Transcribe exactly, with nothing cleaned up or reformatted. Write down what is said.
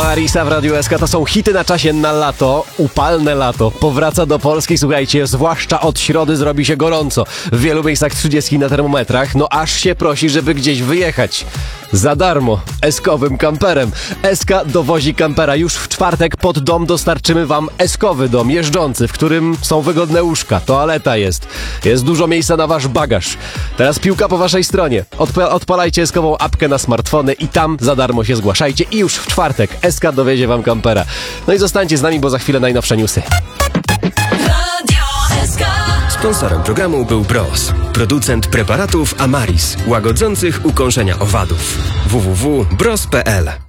Amarisa w Radiu S K. To są hity na czasie na lato. Upalne lato powraca do Polski. Słuchajcie, zwłaszcza od środy zrobi się gorąco. W wielu miejscach trzydzieści na termometrach. No aż się prosi, żeby gdzieś wyjechać. Za darmo. S-kowym kamperem. S K dowozi kampera. Już w czwartek pod dom dostarczymy wam S-kowy dom jeżdżący, w którym są wygodne łóżka, toaleta jest. Jest dużo miejsca na wasz bagaż. Teraz piłka po waszej stronie. Odp- odpalajcie S-kową apkę na smartfony i tam za darmo się zgłaszajcie. I już w czwartek S K dowiezie wam kampera. No i zostańcie z nami, bo za chwilę najnowsze newsy. Sponsorem programu był Bros, producent preparatów Amaris, łagodzących ukąszenia owadów. w w w kropka bros kropka p l